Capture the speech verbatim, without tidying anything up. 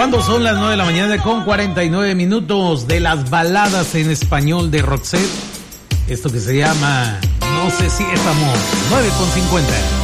Cuando son las nueve de la mañana con cuarenta y nueve minutos de las baladas en español de Roxette. Esto que se llama No sé si es amor. nueve con cincuenta.